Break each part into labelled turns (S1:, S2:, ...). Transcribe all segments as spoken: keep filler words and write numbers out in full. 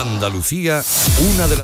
S1: Andalucía, una de las...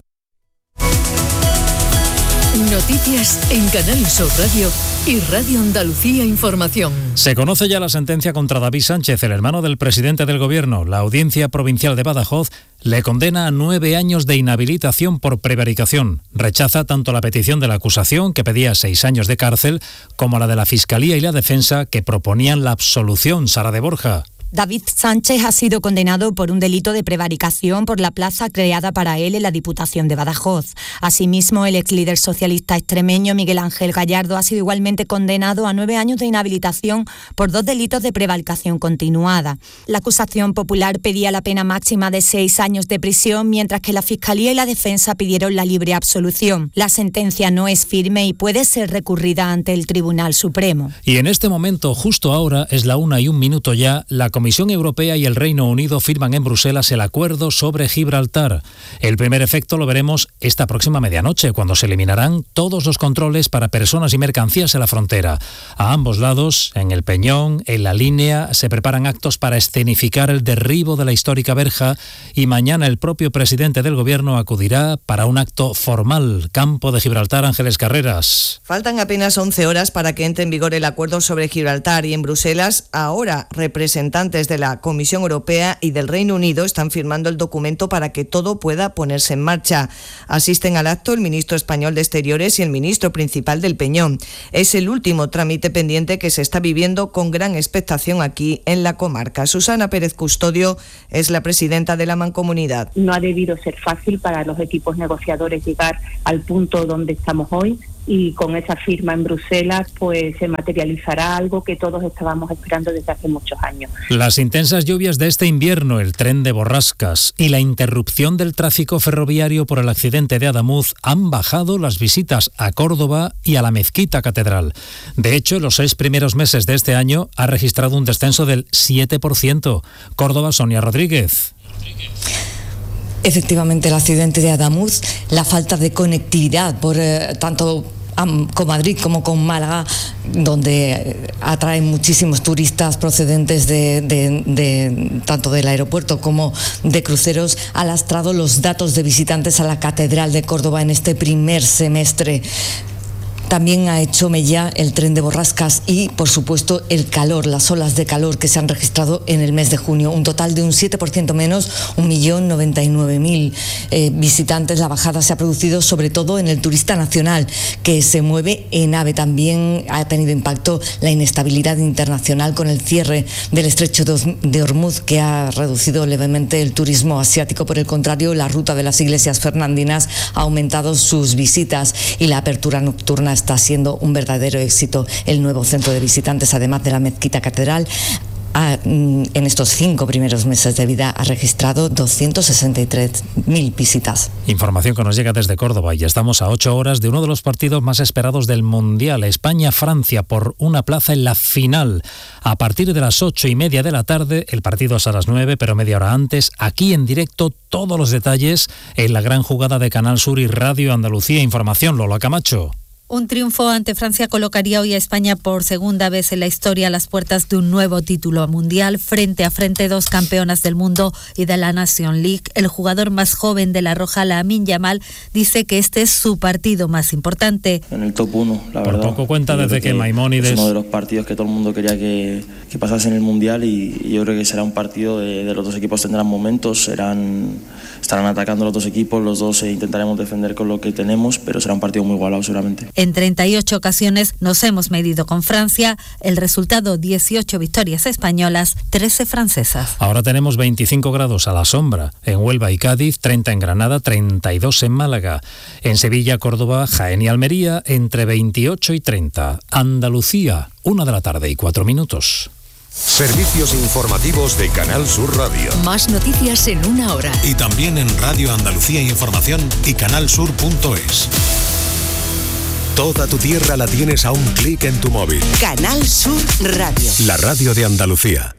S2: Noticias en Canal Sur Radio y Radio Andalucía Información.
S3: Se conoce ya la sentencia contra David Sánchez, el hermano del presidente del Gobierno. La Audiencia Provincial de Badajoz le condena a nueve años de inhabilitación por prevaricación. Rechaza tanto la petición de la acusación, que pedía seis años de cárcel, como la de la Fiscalía y la Defensa, que proponían la absolución. Sara de Borja.
S4: David Sánchez ha sido condenado por un delito de prevaricación por la plaza creada para él en la Diputación de Badajoz. Asimismo, el ex líder socialista extremeño Miguel Ángel Gallardo ha sido igualmente condenado a nueve años de inhabilitación por dos delitos de prevaricación continuada. La acusación popular pedía la pena máxima de seis años de prisión, mientras que la Fiscalía y la Defensa pidieron la libre absolución. La sentencia no es firme y puede ser recurrida ante el Tribunal Supremo.
S3: Y en este momento, justo ahora, es la una y un minuto ya, la Comisión Europea y el Reino Unido firman en Bruselas el acuerdo sobre Gibraltar. El primer efecto lo veremos esta próxima medianoche, cuando se eliminarán todos los controles para personas y mercancías en la frontera. A ambos lados, en el Peñón, en la línea, se preparan actos para escenificar el derribo de la histórica verja, y mañana el propio presidente del Gobierno acudirá para un acto formal. Campo de Gibraltar, Ángeles Carreras.
S5: Faltan apenas once horas para que entre en vigor el acuerdo sobre Gibraltar, y en Bruselas ahora representantes de la Comisión Europea y del Reino Unido están firmando el documento para que todo pueda ponerse en marcha. Asisten al acto el ministro español de Exteriores y el ministro principal del Peñón. Es el último trámite pendiente que se está viviendo con gran expectación aquí en la comarca. Susana Pérez Custodio es la presidenta de la Mancomunidad.
S6: No ha debido ser fácil para los equipos negociadores llegar al punto donde estamos hoy, y con esa firma en Bruselas pues se materializará algo que todos estábamos esperando desde hace muchos años.
S3: Las intensas lluvias de este invierno, el tren de borrascas y la interrupción del tráfico ferroviario por el accidente de Adamuz han bajado las visitas a Córdoba y a la Mezquita Catedral. De hecho, en los seis primeros meses de este año ha registrado un descenso del siete por ciento. Córdoba, Sonia Rodríguez.
S7: Efectivamente, el accidente de Adamuz, la falta de conectividad por eh, tanto con Madrid como con Málaga, donde atraen muchísimos turistas procedentes de, de, de tanto del aeropuerto como de cruceros, ha lastrado los datos de visitantes a la Catedral de Córdoba en este primer semestre. También ha hecho mella el tren de borrascas y, por supuesto, el calor, las olas de calor que se han registrado en el mes de junio. Un total de un siete por ciento menos, un millón noventa y nueve mil eh, visitantes. La bajada se ha producido sobre todo en el turista nacional, que se mueve en AVE. También ha tenido impacto la inestabilidad internacional con el cierre del estrecho de Hormuz, que ha reducido levemente el turismo asiático. Por el contrario, la ruta de las iglesias fernandinas ha aumentado sus visitas y la apertura nocturna está siendo un verdadero éxito. El nuevo centro de visitantes, además de la Mezquita Catedral, ha, en estos cinco primeros meses de vida ha registrado doscientas sesenta y tres mil visitas.
S3: Información que nos llega desde Córdoba, y estamos a ocho horas de uno de los partidos más esperados del Mundial, España-Francia, por una plaza en la final. A partir de las ocho y media de la tarde, el partido es a las nueve, pero media hora antes, aquí en directo, todos los detalles en la gran jugada de Canal Sur y Radio Andalucía Información. Lola Camacho.
S8: Un triunfo ante Francia colocaría hoy a España por segunda vez en la historia a las puertas de un nuevo título mundial, frente a frente dos campeonas del mundo y de la Nation League. El jugador más joven de la Roja, Lamine Yamal, dice que este es su partido más importante.
S9: En el top uno, la
S3: por
S9: verdad.
S3: Por poco cuenta desde que, que Maimónides...
S9: Es uno de los partidos que todo el mundo quería que, que pasase en el mundial, y, y yo creo que será un partido de, de los dos equipos tendrán momentos, serán, estarán atacando los dos equipos, los dos e intentaremos defender con lo que tenemos, pero será un partido muy igualado seguramente.
S8: En treinta y ocho ocasiones nos hemos medido con Francia. El resultado, dieciocho victorias españolas, trece francesas.
S3: Ahora tenemos veinticinco grados a la sombra en Huelva y Cádiz, treinta en Granada, treinta y dos en Málaga. En Sevilla, Córdoba, Jaén y Almería, entre veintiocho y treinta. Andalucía, una de la tarde y cuatro minutos.
S1: Servicios informativos de Canal Sur Radio.
S2: Más noticias en una hora.
S10: Y también en Radio Andalucía Información y canalsur punto es. Toda tu tierra la tienes a un clic en tu móvil.
S11: Canal Sur Radio.
S10: La radio de Andalucía.